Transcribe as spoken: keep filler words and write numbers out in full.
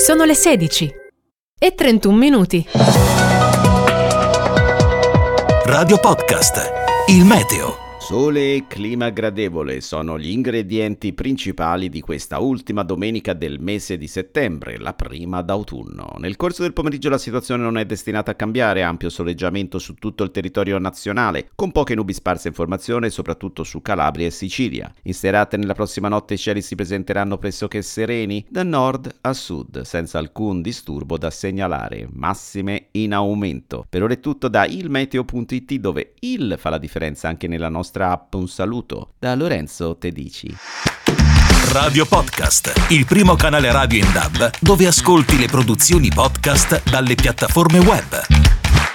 Sono le sedici e trentuno minuti. Radio Podcast, il meteo. Sole e clima gradevole sono gli ingredienti principali di questa ultima domenica del mese di settembre, la prima d'autunno. Nel corso del pomeriggio la situazione non è destinata a cambiare, ampio soleggiamento su tutto il territorio nazionale, con poche nubi sparse in formazione soprattutto su Calabria e Sicilia. In serata e nella prossima notte i cieli si presenteranno pressoché sereni da nord a sud, senza alcun disturbo da segnalare, massime in aumento. Per ora è tutto da ilmeteo punto it, dove il fa la differenza anche nella nostra app. Un saluto da Lorenzo Tedici. Radio Podcast, il primo canale radio in D A B dove ascolti le produzioni podcast dalle piattaforme web.